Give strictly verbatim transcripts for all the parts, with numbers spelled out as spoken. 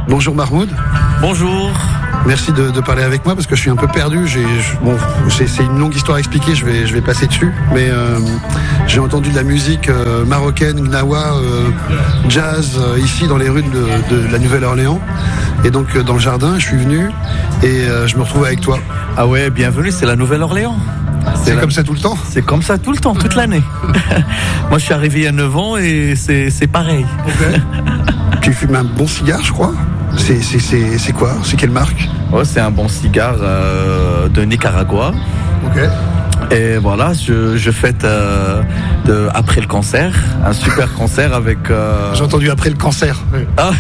Bonjour Mahmoud. Bonjour. Merci de, de parler avec moi parce que je suis un peu perdu. J'ai, je, bon, c'est, c'est une longue histoire à expliquer, je vais, je vais passer dessus. Mais euh, j'ai entendu de la musique euh, marocaine, gnawa, euh, jazz, euh, ici dans les rues de, de la Nouvelle-Orléans. Et donc euh, dans le jardin, je suis venu et euh, je me retrouve avec toi. Ah ouais, bienvenue, c'est la Nouvelle-Orléans. C'est, C'est la... comme ça tout le temps? C'est comme ça tout le temps, toute l'année. Moi je suis arrivé il y a neuf ans et c'est, c'est pareil. Okay. Tu fumes un bon cigare, je crois. C'est, c'est, c'est, c'est quoi? C'est quelle marque? Oh, c'est un bon cigare euh, de Nicaragua. Ok. Et voilà, je, je fête euh, de, après le concert, un super concert avec... Euh... J'ai entendu après le cancer. Oui. Ah.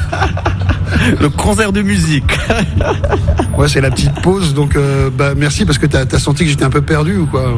Le concert de musique. Ouais, c'est la petite pause, donc euh, bah, merci parce que t'as, t'as senti que j'étais un peu perdu ou quoi?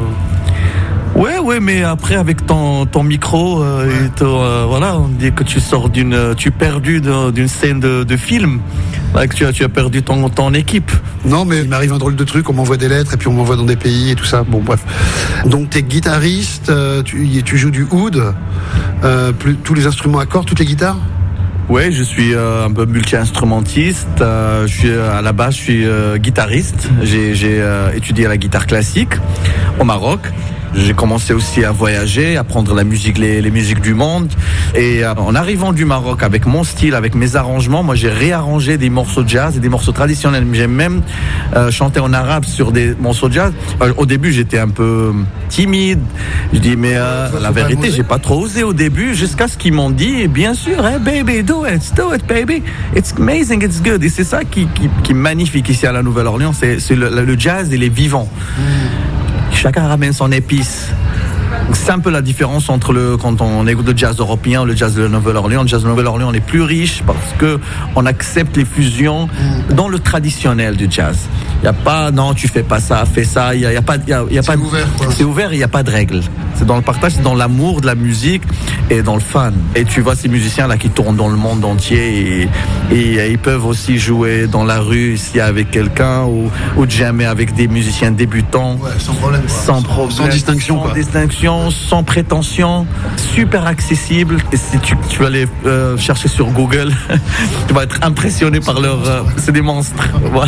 Ouais, ouais, mais après avec ton ton micro, euh, et ton, euh, voilà, on dit que tu sors d'une, tu es perdu de, d'une scène de, de film, là, que tu as tu as perdu ton ton équipe. Non, mais il m'arrive un drôle de truc, on m'envoie des lettres et puis on m'envoie dans des pays et tout ça. Bon, bref. Donc t'es guitariste, euh, tu tu joues du oud, euh, plus, tous les instruments à cordes, toutes les guitares. Ouais, je suis euh, un peu multi-instrumentiste. Euh, je suis euh, à la base, je suis euh, guitariste. J'ai j'ai euh, étudié la guitare classique au Maroc. J'ai commencé aussi à voyager, à apprendre la musique, les, les musiques du monde. Et euh, en arrivant du Maroc avec mon style, avec mes arrangements, moi j'ai réarrangé des morceaux de jazz et des morceaux traditionnels. J'ai même euh, chanté en arabe sur des morceaux de jazz. Euh, au début, j'étais un peu timide. Je dis mais euh, la vérité, j'ai pas trop osé au début, jusqu'à ce qu'ils m'ont dit, bien sûr, hey baby, do it, do it, baby, it's amazing, it's good. Et c'est ça qui, qui, qui est magnifique ici à la Nouvelle-Orléans, c'est, c'est le, le jazz, il est vivant. Mm. Chacun ramène son épice. C'est un peu la différence entre le, quand on écoute le jazz européen, le jazz de la Nouvelle-Orléans. Le jazz de la Nouvelle-Orléans, on est plus riche parce que on accepte les fusions dans le traditionnel du jazz. Il y a pas, non, tu fais pas ça, fais ça. Il y a, il y a pas, il y a, il y a c'est pas. Ouvert, quoi. C'est ouvert. Il y a pas de règles. C'est dans le partage, c'est dans l'amour de la musique et dans le fun. Et tu vois ces musiciens là qui tournent dans le monde entier et, et ils peuvent aussi jouer dans la rue ici avec quelqu'un ou, ou jammer avec des musiciens débutants. Ouais, sans problème. Quoi. Sans problème. Sans distinction. Sans quoi. distinction, sans prétention, super accessible. Et si tu, tu vas les euh, chercher sur Google, tu vas être impressionné par leur. Euh, c'est des monstres. Voilà.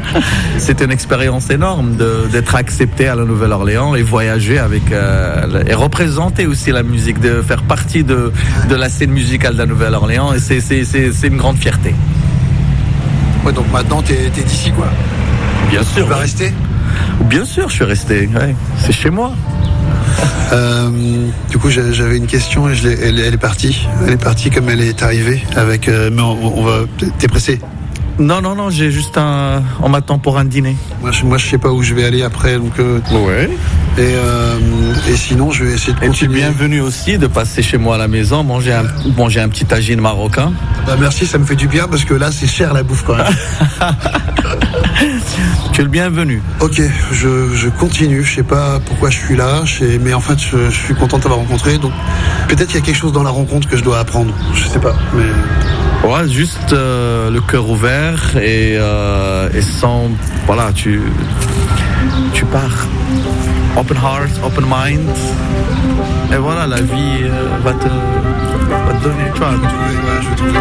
C'est une expérience énorme de, d'être accepté à la Nouvelle-Orléans et voyager avec euh, et représenter aussi la musique, de faire partie de, de la scène musicale de la Nouvelle-Orléans. Et c'est, c'est, c'est, c'est une grande fierté. Ouais, donc maintenant t'es, t'es d'ici quoi. Bien sûr. Tu vas rester. Bien sûr, je suis resté. Ouais. C'est chez moi. Euh, du coup, j'avais une question et je l'ai, elle, elle est partie. Elle est partie comme elle est arrivée. Avec, euh, mais on, on va. T'es pressé? Non, non, non. J'ai juste un. On m'attend pour un dîner. Moi, je, moi, je sais pas où je vais aller après, donc. Euh, ouais. Et, euh, et sinon, je vais essayer de continuer. Et tu es bienvenu aussi de passer chez moi à la maison, manger un, manger un petit tagine marocain. Bah merci, ça me fait du bien parce que là, c'est cher la bouffe quand même. Tu es le bienvenu. Ok, je, je continue. Je sais pas pourquoi je suis là, je sais, mais en fait, je, je suis content de t'avoir rencontré. Donc, peut-être qu'il y a quelque chose dans la rencontre que je dois apprendre. Je sais pas, mais. Ouais, juste euh, le cœur ouvert et, euh, et sans. Voilà, tu. Tu pars. Open heart, open mind. Et voilà, la vie euh, va te, va te donner. Tu vois,